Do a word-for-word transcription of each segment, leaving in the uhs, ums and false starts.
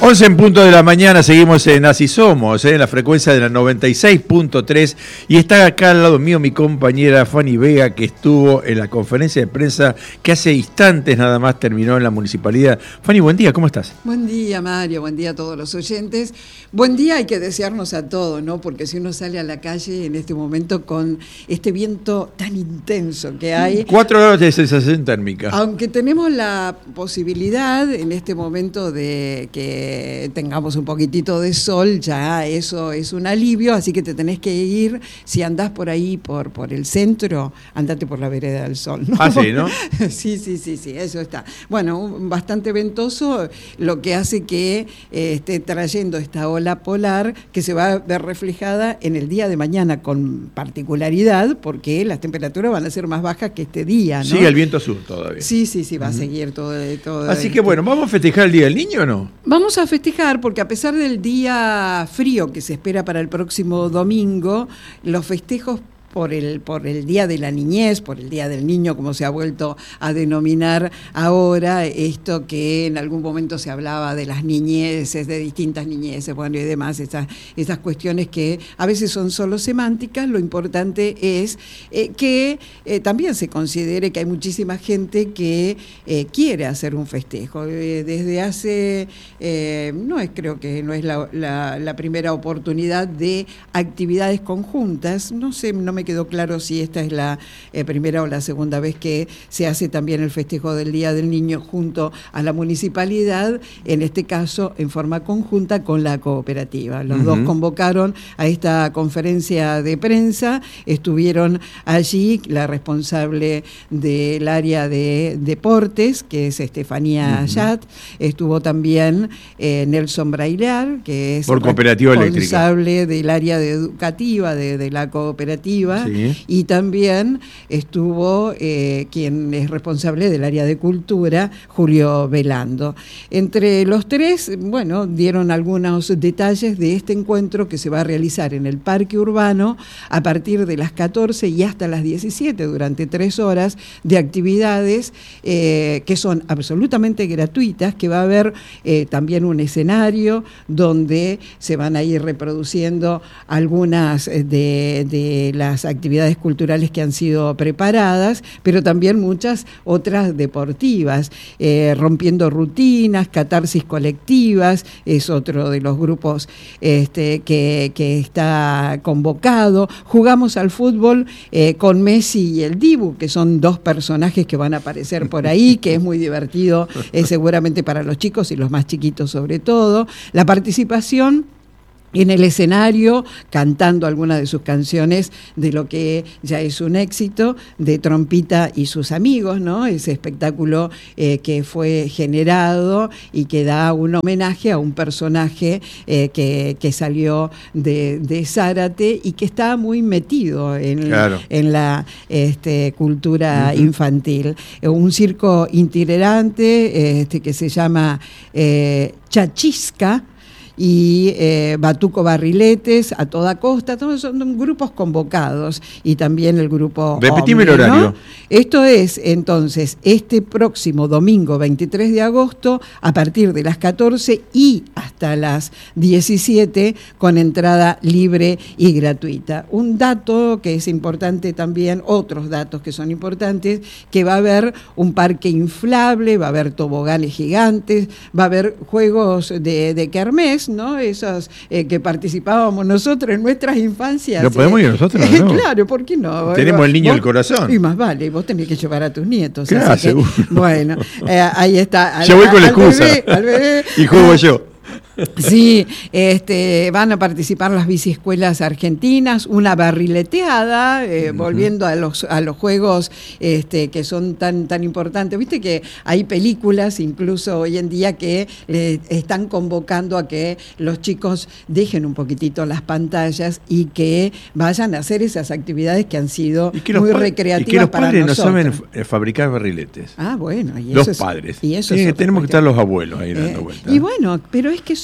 once en punto de la mañana, seguimos en Así Somos, ¿eh? En la frecuencia de la noventa y seis punto tres, y está acá al lado mío mi compañera Fanny Vega, que estuvo en la conferencia de prensa que hace instantes nada más terminó en la municipalidad. Fanny, buen día, ¿cómo estás? Buen día, Mario, buen día a todos los oyentes. Buen día, hay que desearnos a todos, ¿no? Porque si uno sale a la calle en este momento con este viento tan intenso que hay... Cuatro grados de sensación térmica. Aunque tenemos la posibilidad en este momento de que tengamos un poquitito de sol, ya eso es un alivio, así que te tenés que ir, si andás por ahí, por, por el centro, andate por la vereda del sol, ¿no? Ah, sí, ¿no? sí, sí, sí, sí, eso está. Bueno, bastante ventoso, lo que hace que eh, esté trayendo esta ola polar que se va a ver reflejada en el día de mañana con particularidad, porque las temperaturas van a ser más bajas que este día, ¿no? Sigue el viento sur todavía. Sí, sí, sí, va uh-huh. a seguir todo, todo Así esto. que bueno, ¿vamos a festejar el Día del Niño o no? Vamos a festejar porque a pesar del día frío que se espera para el próximo domingo, los festejos por el por el Día de la Niñez, por el Día del Niño, como se ha vuelto a denominar ahora, esto que en algún momento se hablaba de las niñeces, de distintas niñeces, bueno, y demás, esas, esas cuestiones que a veces son solo semánticas. Lo importante es eh, que eh, también se considere que hay muchísima gente que eh, quiere hacer un festejo. Eh, desde hace, eh, no es creo que no es la, la, la primera oportunidad de actividades conjuntas, no sé, no me me quedó claro si esta es la eh, primera o la segunda vez que se hace también el festejo del Día del Niño junto a la municipalidad, en este caso en forma conjunta con la cooperativa. Los uh-huh. dos convocaron a esta conferencia de prensa, estuvieron allí la responsable del área de deportes, que es Estefanía uh-huh. Ayat, estuvo también eh, Nelson Brailar, que es por cooperativa responsable eléctrica del área de educativa de, de la cooperativa. Sí. Y también estuvo eh, quien es responsable del área de cultura, Julio Velando. Entre los tres, bueno, dieron algunos detalles de este encuentro que se va a realizar en el Parque Urbano a partir de las catorce y hasta las diecisiete, durante tres horas de actividades eh, que son absolutamente gratuitas, que va a haber eh, también un escenario donde se van a ir reproduciendo algunas de, de las actividades culturales que han sido preparadas, pero también muchas otras deportivas, eh, rompiendo rutinas, catarsis colectivas, es otro de los grupos este, que, que está convocado. Jugamos al fútbol eh, con Messi y el Dibu, que son dos personajes que van a aparecer por ahí, que es muy divertido eh, seguramente para los chicos y los más chiquitos sobre todo. La participación en el escenario, cantando algunas de sus canciones de lo que ya es un éxito, de Trompita y sus amigos, ¿no? Ese espectáculo eh, que fue generado y que da un homenaje a un personaje eh, que, que salió de, de Zárate y que está muy metido en, claro. en la este, cultura uh-huh. infantil. Un circo itinerante este, que se llama eh, Chachisca, y eh, Batuco Barriletes, A Toda Costa, todos son grupos convocados, y también el grupo Repetime Hombre, el horario. ¿no? Esto es, entonces, este próximo domingo veintitrés de agosto, a partir de las catorce y hasta las diecisiete, con entrada libre y gratuita. Un dato que es importante también, otros datos que son importantes, que va a haber un parque inflable, va a haber toboganes gigantes, va a haber juegos de, de kermés, ¿no? Esos eh, que participábamos nosotros en nuestras infancias. ¿No podemos eh, ir nosotros? Eh, no. Claro, ¿por qué no? Tenemos el niño del corazón. Y más vale, vos tenés que llevar a tus nietos. Claro, así que, seguro. bueno, eh, ahí está. Al, yo voy con la al excusa. Bebé, al bebé, y juego yo. Sí, este, van a participar las biciescuelas argentinas, una barrileteada, eh, uh-huh. volviendo a los a los juegos este, que son tan tan importantes. Viste que hay películas, incluso hoy en día, que eh, están convocando a que los chicos dejen un poquitito las pantallas y que vayan a hacer esas actividades que han sido muy pa- recreativas y que los para padres nosotros. no saben f- fabricar barriletes. Ah, bueno, y los eso es, padres. Y eso sí, es tenemos que estar los abuelos ahí eh, dando vueltas. Y bueno, pero es que son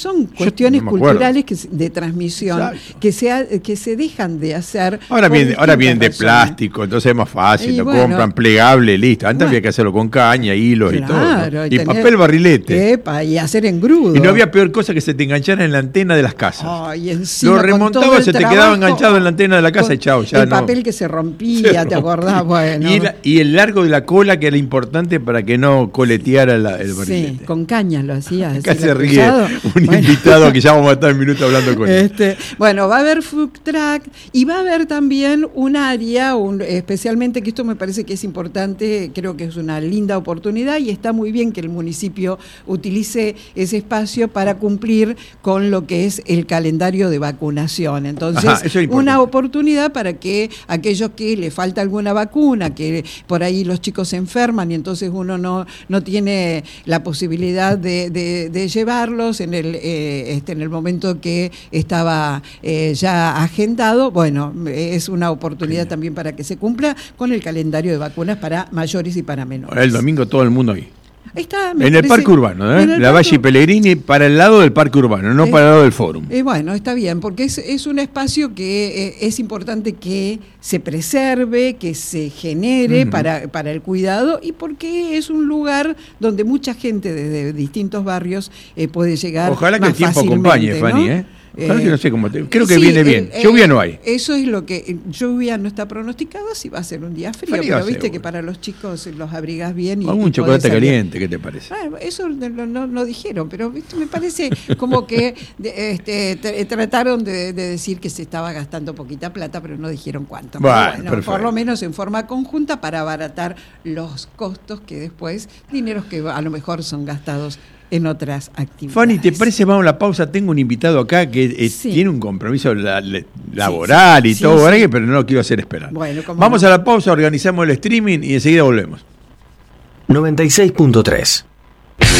son cuestiones no culturales que, de transmisión que se, que se dejan de hacer. Ahora vienen, ahora vienen de plástico, entonces es más fácil, y lo bueno, compran plegable, listo. Antes bueno, había que hacerlo con caña, hilos claro, y todo. ¿No? Y, y papel barrilete. Epa, y hacer engrudo. Y no había peor cosa que se te enganchara en la antena de las casas. Ay, encima, lo remontaba, se te trabajo, quedaba enganchado en la antena de la casa y chao. Ya el no. papel que se rompía, se ¿te acordás? Bueno. Y, la, y el largo de la cola que era importante para que no coleteara la, el barrilete. Sí, con cañas lo hacía. Acá se ríe un bueno. invitado que ya vamos a estar un minuto hablando con él. Este, bueno, va a haber food truck y va a haber también un área, un, especialmente que esto me parece que es importante, creo que es una linda oportunidad y está muy bien que el municipio utilice ese espacio para cumplir con lo que es el calendario de vacunación. Entonces, Ajá, eso es una oportunidad para que aquellos que le falta alguna vacuna, que por ahí los chicos se enferman y entonces uno no, no tiene la posibilidad de, de, de llevarlos en el, eh, este, en el momento que estaba eh, ya agendado, bueno, es una oportunidad sí. también para que se cumpla con el calendario de vacunas para mayores y para menores. El domingo todo el mundo ahí. Está, en el parque urbano, ¿eh? La Valle Pellegrini para el lado del parque urbano, no eh, para el lado del fórum. Eh, bueno, está bien, porque es, es un espacio que eh, es importante que se preserve, que se genere uh-huh. para, para el cuidado y porque es un lugar donde mucha gente desde distintos barrios eh, puede llegar. Ojalá más que el tiempo fácilmente, acompañe, ¿no? Fanny, ¿eh? Claro que no sé cómo te... Creo que sí, viene bien. El, lluvia no hay. Eso es lo que... Lluvia no está pronosticada, sí va a ser un día frío, Frío pero viste seguro. que para los chicos los abrigas bien y... Un y chocolate caliente, ¿qué te parece? Ah, eso no, no, no dijeron, pero ¿viste? Me parece como que de, este, t- trataron de, de decir que se estaba gastando poquita plata, pero no dijeron cuánto. Bueno, bueno, por lo menos en forma conjunta para abaratar los costos que después, dineros que a lo mejor son gastados en otras actividades. Fanny, ¿te parece? Vamos a la pausa. Tengo un invitado acá que eh, sí. tiene un compromiso la, la, laboral sí, sí. y todo, sí, sí. pero no lo quiero hacer esperar. Bueno, vamos no? a la pausa, organizamos el streaming y enseguida volvemos. noventa y seis punto tres